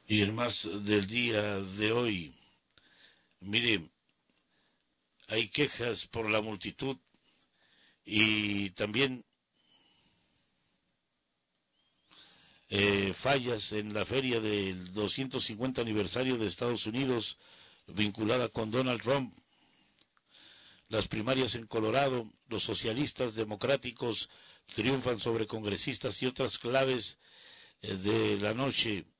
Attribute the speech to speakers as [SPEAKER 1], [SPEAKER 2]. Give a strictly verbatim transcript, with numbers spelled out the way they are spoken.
[SPEAKER 1] Y el más del día de hoy, mire, hay quejas por la multitud y también eh, fallas en la feria del doscientos cincuenta aniversario de Estados Unidos vinculada con Donald Trump. Las primarias en Colorado, los socialistas democráticos triunfan sobre congresistas y otras claves eh, de la noche.